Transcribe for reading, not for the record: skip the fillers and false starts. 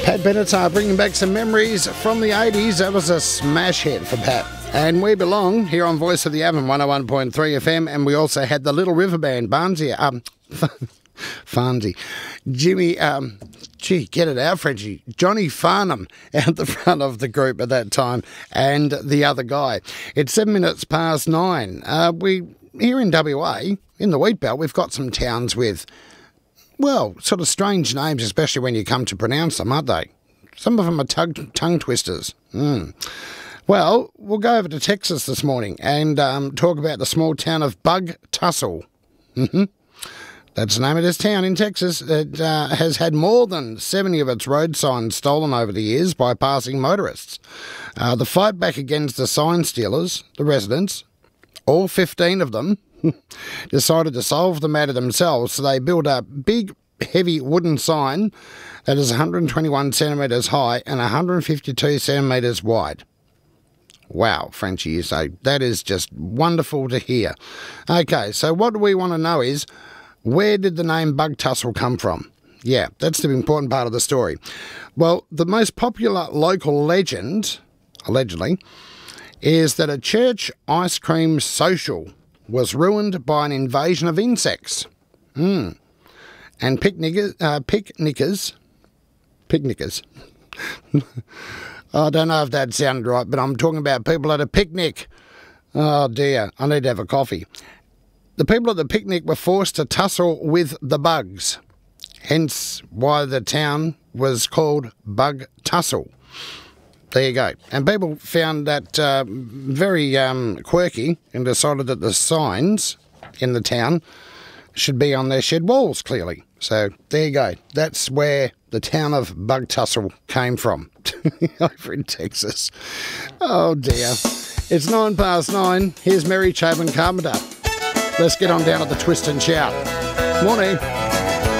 Pat Benatar bringing back some memories from the 80s. That was a smash hit for Pat. And We Belong here on Voice of the Avon 101.3 FM. And we also had the Little River Band, Farnsey. Jimmy, get it out, Frenchie. Johnny Farnham out the front of the group at that time, and the other guy. It's 7 minutes past 9. Here in WA, in the Wheat Belt, we've got some towns with, well, sort of strange names, especially when you come to pronounce them, aren't they? Some of them are tongue twisters. Well, we'll go over to Texas this morning and talk about the small town of Bug Tussle. That's the name of this town in Texas. It has had more than 70 of its road signs stolen over the years by passing motorists. The fight back against the sign stealers, the residents, all 15 of them, decided to solve the matter themselves, so they built a big, heavy wooden sign that is 121 centimetres high and 152 centimetres wide. Wow, Frenchie, you say. That is just wonderful to hear. Okay, so what we want to know is, where did the name Bug Tussle come from? Yeah, that's the important part of the story. Well, the most popular local legend, allegedly, is that a church ice cream social was ruined by an invasion of insects. And picnickers, I don't know if that sounded right, but I'm talking about people at a picnic. Oh dear, I need to have a coffee. The people at the picnic were forced to tussle with the bugs, hence why the town was called Bug Tussle. There you go. And people found that very quirky and decided that the signs in the town should be on their shed walls, clearly. So there you go. That's where the town of Bug Tussle came from, over in Texas. Oh, dear. It's 9 past 9. Here's Mary Chapin Carpenter. Let's get on down to the twist and shout. Morning.